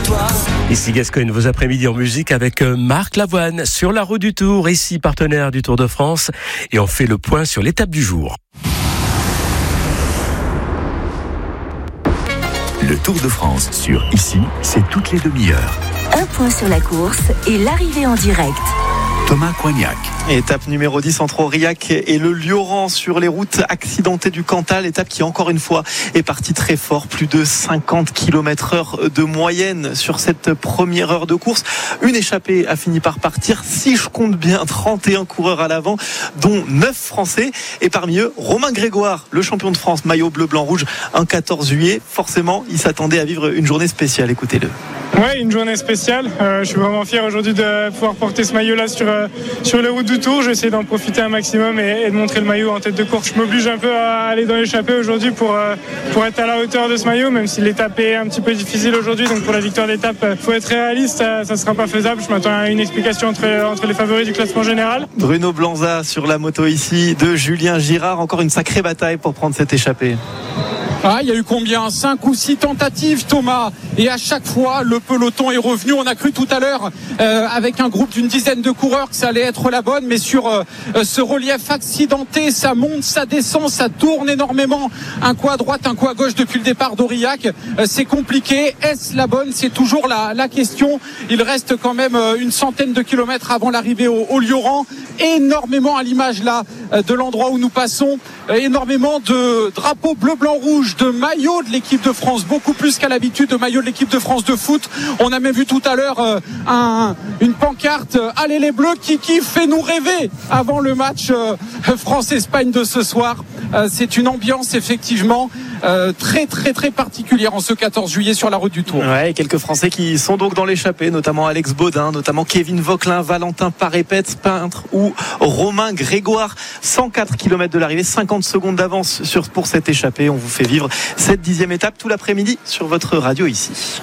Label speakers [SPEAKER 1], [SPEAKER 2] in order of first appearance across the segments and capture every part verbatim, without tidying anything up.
[SPEAKER 1] toi.
[SPEAKER 2] Ici Gascogne, vos après-midi en musique avec Marc Lavoine sur la route du Tour, ici partenaire du Tour de France. Et on fait le point sur l'étape du jour.
[SPEAKER 3] Le Tour de France sur Ici, c'est toutes les demi-heures.
[SPEAKER 4] Un point sur la course et l'arrivée en direct.
[SPEAKER 3] Thomas Coignac.
[SPEAKER 5] Étape numéro dix entre Aurillac et le Lioran sur les routes accidentées du Cantal. Étape qui encore une fois est partie très fort. Plus de cinquante kilomètres heure de moyenne sur cette première heure de course. Une échappée a fini par partir. Si je compte bien, trente et un coureurs à l'avant, dont neuf Français. Et parmi eux, Romain Grégoire, le champion de France, maillot bleu, blanc, rouge, un quatorze juillet. Forcément, il s'attendait à vivre une journée spéciale. Écoutez-le.
[SPEAKER 6] Ouais, une journée spéciale. Euh, je suis vraiment fier aujourd'hui de pouvoir porter ce maillot-là sur, euh, sur les routes du Tour. Je vais essayer d'en profiter un maximum et, et de montrer le maillot en tête de course. Je m'oblige un peu à aller dans l'échappée aujourd'hui pour, euh, pour être à la hauteur de ce maillot, même si l'étape est un petit peu difficile aujourd'hui. Donc pour la victoire d'étape, il faut être réaliste, ça ne sera pas faisable. Je m'attends à une explication entre, entre les favoris du classement général.
[SPEAKER 5] Bruno Blanza sur la moto ici de Julien Girard. Encore une sacrée bataille pour prendre cette échappée.
[SPEAKER 7] Ah, il y a eu combien ? cinq ou six tentatives, Thomas. Et à chaque fois, le peloton est revenu. On a cru tout à l'heure, euh, avec un groupe d'une dizaine de coureurs, que ça allait être la bonne. Mais sur euh, ce relief accidenté, ça monte, ça descend, ça tourne énormément. Un coup à droite, un coup à gauche depuis le départ d'Aurillac. Euh, c'est compliqué. Est-ce la bonne ? C'est toujours la, la question. Il reste quand même euh, une centaine de kilomètres avant l'arrivée au, au Lioran. Énormément à l'image là euh, de l'endroit où nous passons. Euh, énormément de drapeaux bleu, blanc, rouge, de maillots de l'équipe de France, beaucoup plus qu'à l'habitude, de maillots de l'équipe de France de foot. On a même vu tout à l'heure euh, un, une pancarte euh, allez les Bleus, Kiki fait nous rêver avant le match euh, France-Espagne de ce soir. Euh, c'est une ambiance effectivement euh, très très très particulière en ce quatorze juillet sur la route du Tour.
[SPEAKER 5] Ouais, et quelques Français qui sont donc dans l'échappée, notamment Alex Baudin, notamment Kevin Vauquelin, Valentin Parépète, peintre, ou Romain Grégoire. cent quatre kilomètres de l'arrivée, cinquante secondes d'avance sur, pour cette échappée. On vous fait vivre cette dixième étape tout l'après-midi sur votre radio ici.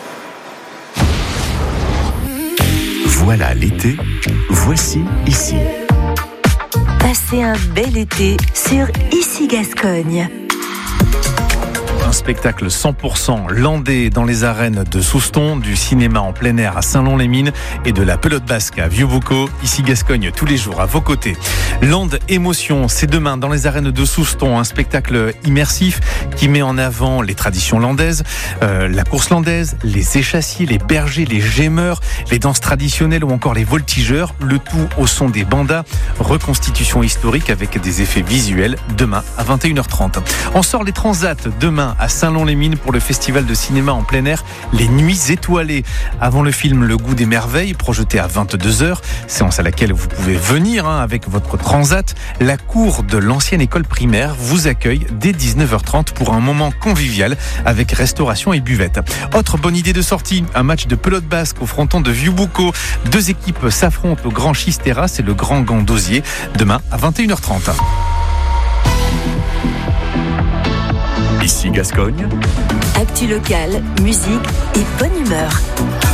[SPEAKER 3] Voilà l'été, voici Ici.
[SPEAKER 4] Passez un bel été sur Ici Gascogne.
[SPEAKER 8] Un spectacle cent pour cent landais dans les arènes de Souston, du cinéma en plein air à Saint-Lon-les-Mines et de la pelote basque à Vieux-Boucau. Ici Gascogne, tous les jours à vos côtés. Land Émotion, c'est demain dans les arènes de Souston, un spectacle immersif qui met en avant les traditions landaises, euh, la course landaise, les échassiers, les bergers, les gémeurs, les danses traditionnelles ou encore les voltigeurs, le tout au son des bandas. Reconstitution historique avec des effets visuels demain à vingt et une heures trente. On sort les transats demain à Saint-Lon-les-Mines pour le festival de cinéma en plein air Les Nuits Étoilées. Avant le film Le Goût des Merveilles, projeté à vingt-deux heures, séance à laquelle vous pouvez venir hein, avec votre transat, la cour de l'ancienne école primaire vous accueille dès dix-neuf heures trente pour un moment convivial avec restauration et buvette. Autre bonne idée de sortie, un match de pelote basque au fronton de Vieux-Boucau. Deux équipes s'affrontent au Grand Chisteras et le Grand Gant d'Osier demain à vingt et une heures trente.
[SPEAKER 3] Ici Gascogne.
[SPEAKER 4] Actu locale, musique et bonne humeur.